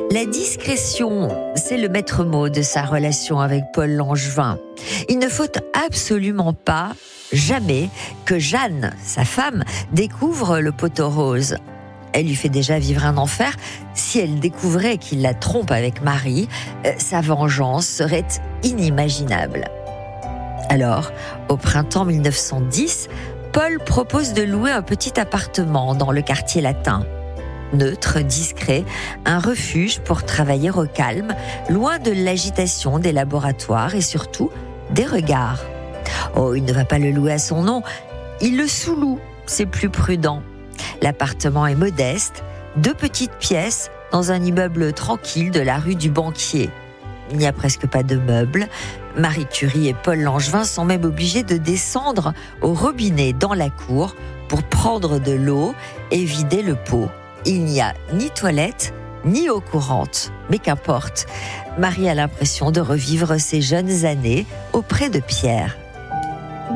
La discrétion, c'est le maître mot de sa relation avec Paul Langevin. Il ne faut absolument pas, jamais, que Jeanne, sa femme, découvre le poteau rose. Elle lui fait déjà vivre un enfer. Si elle découvrait qu'il la trompe avec Marie, sa vengeance serait inimaginable. Alors, au printemps 1910, Paul propose de louer un petit appartement dans le quartier latin. Neutre, discret, un refuge pour travailler au calme, loin de l'agitation des laboratoires et surtout des regards. Oh, il ne va pas le louer à son nom, il le sous-loue, c'est plus prudent. L'appartement est modeste, 2 petites pièces dans un immeuble tranquille de la rue du Banquier. Il n'y a presque pas de meubles. Marie Curie et Paul Langevin sont même obligés de descendre au robinet dans la cour pour prendre de l'eau et vider le pot. Il n'y a ni toilette, ni eau courante. Mais qu'importe, Marie a l'impression de revivre ses jeunes années auprès de Pierre.